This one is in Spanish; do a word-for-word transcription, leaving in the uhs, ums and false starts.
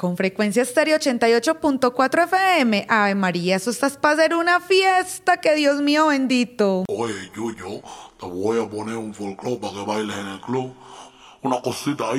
Con Frecuencia Estéreo ochenta y ocho punto cuatro F M. Ave María, eso estás para hacer una fiesta, que Dios mío bendito. Oye, Yuyo, te voy a poner un folclore para que bailes en el club. Una cosita ahí